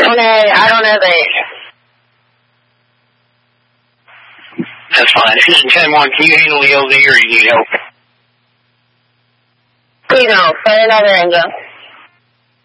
don't know the answer. That's fine. This is 10-1. Can you handle the LZ or you need help? Please don't. Find another engine.